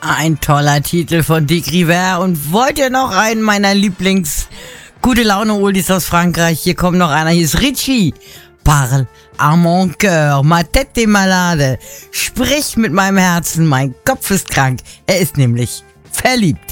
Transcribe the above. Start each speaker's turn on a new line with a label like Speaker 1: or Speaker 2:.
Speaker 1: Ein toller Titel von Dick Rivers. Und wollt ihr noch einen meiner Gute Laune Oldies aus Frankreich? Hier kommt noch einer, hier ist Richie. Parle à mon cœur, ma tête est malade. Sprich mit meinem Herzen, mein Kopf ist krank. Er ist nämlich verliebt.